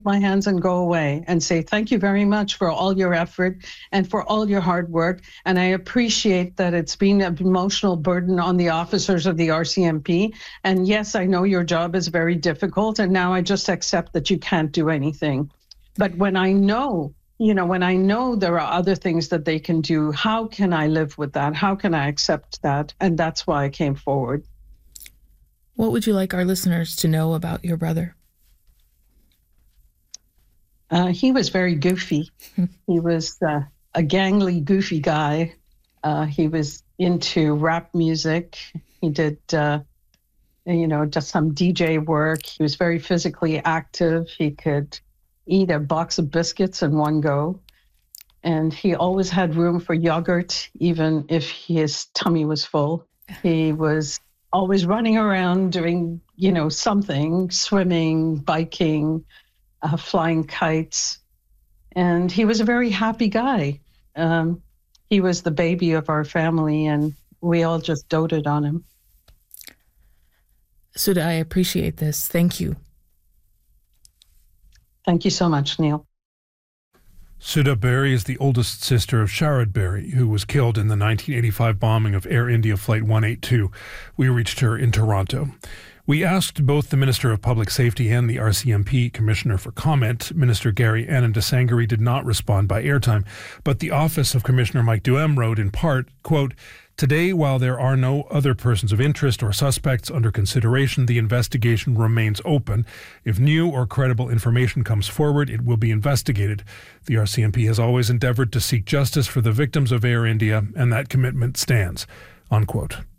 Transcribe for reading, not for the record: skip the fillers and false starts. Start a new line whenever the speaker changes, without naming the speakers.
my hands and go away and say, thank you very much for all your effort and for all your hard work. And I appreciate that it's been an emotional burden on the officers of the RCMP. And yes, I know your job is very difficult. And now I just accept that you can't do anything. But when I know, when I know there are other things that they can do, how can I live with that? How can I accept that? And that's why I came forward.
What would you like our listeners to know about your brother?
He was very goofy. He was a gangly, goofy guy. He was into rap music. He did, just some DJ work. He was very physically active. He could eat a box of biscuits in one go. And he always had room for yogurt, even if his tummy was full. He was always running around doing, something, swimming, biking, flying kites. And he was a very happy guy. He was the baby of our family, and we all just doted on him.
Sudha, I appreciate this. Thank you.
Thank you so much, Neil.
Sudha Berry is the oldest sister of Sharad Berry, who was killed in the 1985 bombing of Air India Flight 182. We reached her in Toronto. We asked both the Minister of Public Safety and the RCMP Commissioner for comment. Minister Gary Anandasangari did not respond by airtime, but the office of Commissioner Mike Duhem wrote in part, quote, "Today, while there are no other persons of interest or suspects under consideration, the investigation remains open. If new or credible information comes forward, it will be investigated. The RCMP has always endeavored to seek justice for the victims of Air India, and that commitment stands." Unquote.